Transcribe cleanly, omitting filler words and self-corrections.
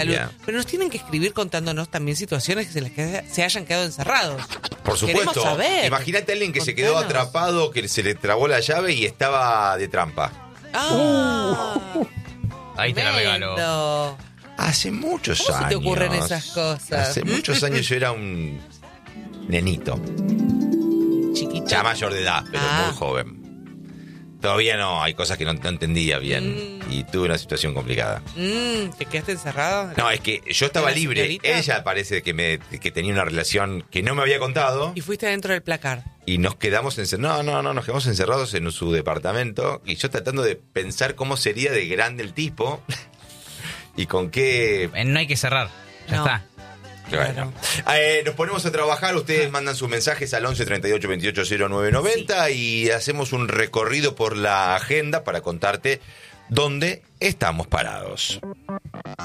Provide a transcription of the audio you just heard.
Bien. Pero nos tienen que escribir contándonos también situaciones en las que se hayan quedado encerrados. Por Queremos supuesto. saber. Imagínate a alguien que se quedó Contanos. atrapado, que se le trabó la llave y estaba de trampa. Ahí te la regalo. tremendo. Hace muchos ¿Cómo se años. te ocurren esas cosas? Hace muchos años yo era un nenito. Chiquito. Ya mayor de edad, pero Ah. muy joven. Todavía no, hay cosas que no entendía bien. Y tuve una situación complicada. ¿Te quedaste encerrado? No, es que yo estaba ¿Una libre. señorita? Ella parece que tenía una relación que no me había contado. Y fuiste adentro del placar. Y nos quedamos encerrados. No, nos quedamos encerrados en su departamento. Y yo tratando de pensar cómo sería de grande el tipo. Y con qué. No hay que cerrar. Ya No. está. Bueno. Nos ponemos a trabajar. Ustedes mandan sus mensajes al 11 38 28 0990 y hacemos un recorrido por la agenda para contarte dónde estamos parados.